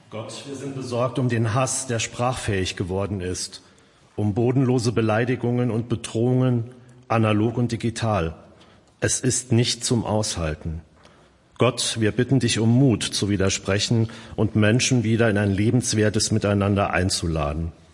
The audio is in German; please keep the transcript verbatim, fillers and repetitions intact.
Gott, wir sind besorgt um den Hass, der sprachfähig geworden ist, um bodenlose Beleidigungen und Bedrohungen, analog und digital. Es ist nicht zum Aushalten. Gott, wir bitten dich um Mut zu widersprechen und Menschen wieder in ein lebenswertes Miteinander einzuladen.